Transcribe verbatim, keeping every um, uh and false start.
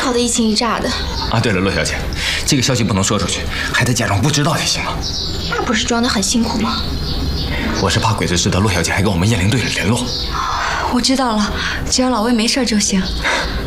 搞得一惊一乍的。 啊，对了，洛小姐，这个消息不能说出去，还得假装不知道才行吗？ 那不是装得很辛苦吗？ 我是怕鬼子知道洛小姐还跟我们雁翎队联络。 我知道了，只要老魏没事就行。